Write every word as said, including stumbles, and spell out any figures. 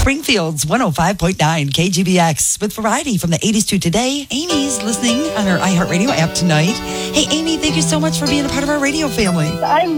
Springfield's one oh five point nine K G B X with variety from the eighties to today. Amy's listening on our iHeartRadio app tonight. Hey, Amy, thank you so much for being a part of our radio family. I